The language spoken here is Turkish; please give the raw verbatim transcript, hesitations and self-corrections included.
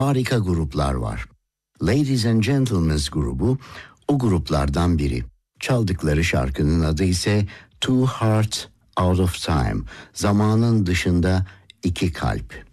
Harika gruplar var. Ladies and Gentlemen grubu o gruplardan biri. Çaldıkları şarkının adı ise Two Hearts Out of Time. Zamanın dışında iki kalp.